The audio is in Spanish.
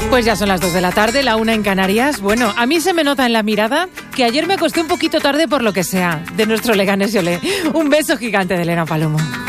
Pues ya son las 2 de la tarde, la 1 en Canarias. Bueno, a mí se me nota en la mirada que ayer me acosté un poquito tarde por lo que sea, de nuestro Leganés y Olé. Un beso gigante de Elena Palomo.